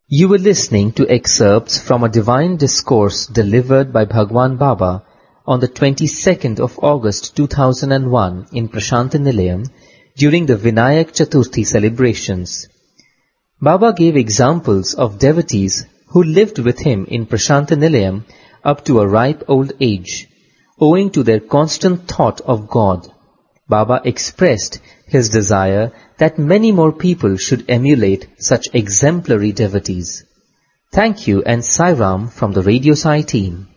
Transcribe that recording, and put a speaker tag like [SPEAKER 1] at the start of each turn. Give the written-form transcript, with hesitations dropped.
[SPEAKER 1] You were listening to excerpts from a divine discourse delivered by Bhagwan Baba on the 22nd of August 2001 in Prasanthi Nilayam during the Vinayak Chaturthi celebrations. Baba gave examples of devotees who lived with him in Prasanthi Nilayam up to a ripe old age, owing to their constant thought of God. Baba expressed his desire that many more people should emulate such exemplary devotees. Thank you and Sai Ram from the Radio Sai team.